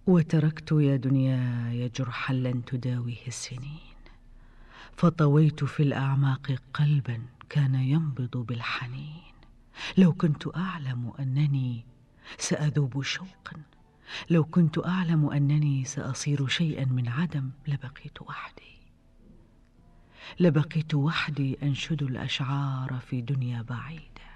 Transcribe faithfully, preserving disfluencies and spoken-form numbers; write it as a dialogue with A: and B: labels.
A: وتركت يا دنياي جرحا لن تداويه السنين، فطويت في الأعماق قلبا كان ينبض بالحنين. لو كنت أعلم أنني سأذوب شوقا، لو كنت أعلم أنني سأصير شيئا من عدم، لبقيت وحدي، لبقيت وحدي أنشد الأشعار في دنيا بعيدة.